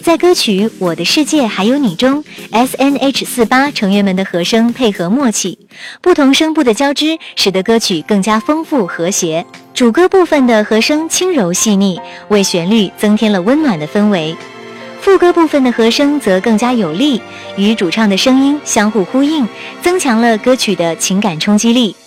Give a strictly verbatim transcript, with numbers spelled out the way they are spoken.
在歌曲《我的世界还有你》中 ，S N H 四八 成员们的和声配合默契，不同声部的交织使得歌曲更加丰富和谐。主歌部分的和声轻柔细腻，为旋律增添了温暖的氛围。副歌部分的和声则更加有力，与主唱的声音相互呼应，增强了歌曲的情感冲击力。